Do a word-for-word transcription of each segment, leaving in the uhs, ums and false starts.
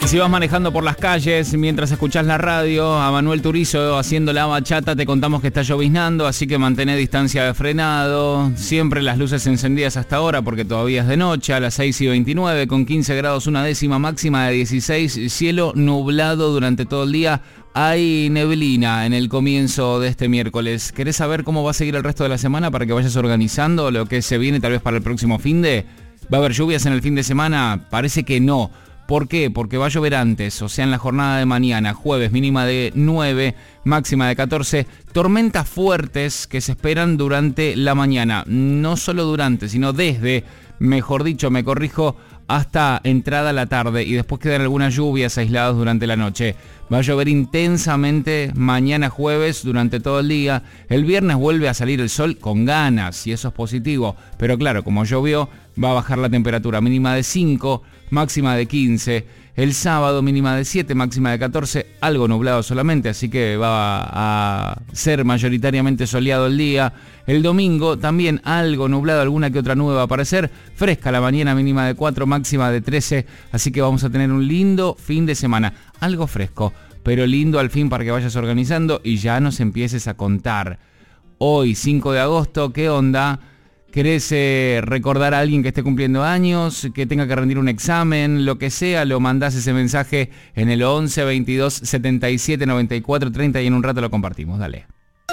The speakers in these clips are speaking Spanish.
Y si vas manejando por las calles mientras escuchás la radio, a Manuel Turizo haciendo la bachata, te contamos que está lloviznando, así que mantén distancia de frenado. Siempre las luces encendidas hasta ahora porque todavía es de noche, a las seis y veintinueve, con quince grados una décima, máxima de dieciséis, cielo nublado durante todo el día. Hay neblina en el comienzo de este miércoles. ¿Querés saber cómo va a seguir el resto de la semana para que vayas organizando lo que se viene tal vez para el próximo finde? ¿Va a haber lluvias en el fin de semana? Parece que no. ¿Por qué? Porque va a llover antes, o sea, en la jornada de mañana, jueves, mínima de nueve, máxima de catorce. Tormentas fuertes que se esperan durante la mañana. No solo durante, sino desde, mejor dicho, me corrijo, hasta entrada la tarde. Y después quedan algunas lluvias aisladas durante la noche. Va a llover intensamente mañana jueves durante todo el día. El viernes vuelve a salir el sol con ganas y eso es positivo. Pero claro, como llovió, va a bajar la temperatura mínima de cinco, máxima de quince. El sábado mínima de siete, máxima de catorce. Algo nublado solamente, así que va a ser mayoritariamente soleado el día. El domingo también algo nublado, alguna que otra nube va a aparecer. Fresca la mañana, mínima de cuatro, máxima de trece. Así que vamos a tener un lindo fin de semana. Algo fresco, pero lindo al fin para que vayas organizando y ya nos empieces a contar. Hoy, cinco de agosto, ¿qué onda? ¿Querés eh, recordar a alguien que esté cumpliendo años, que tenga que rendir un examen, lo que sea? Lo mandás ese mensaje en el once, veintidós, setenta y siete, noventa y cuatro, treinta y en un rato lo compartimos. Dale.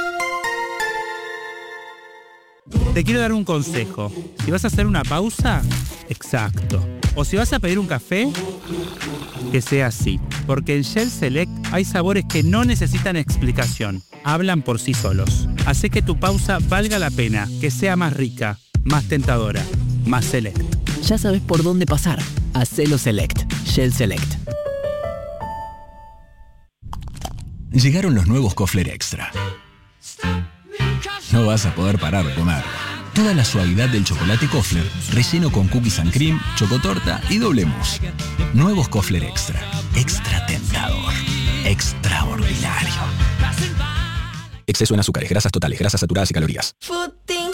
Te quiero dar un consejo. Si vas a hacer una pausa, exacto. O si vas a pedir un café, que sea así. Porque en Shell Select hay sabores que no necesitan explicación. Hablan por sí solos. Hace que tu pausa valga la pena, que sea más rica, más tentadora, más select. Ya sabes por dónde pasar. Hacelo Select. Shell Select. Llegaron los nuevos Kofler Extra. No vas a poder parar de comer. Toda la suavidad del chocolate Kofler, relleno con cookies and cream, chocotorta y doble mousse. Nuevos Kofler Extra. Extra tentador. Extraordinario. Exceso en azúcares, grasas totales, grasas saturadas y calorías. Footing.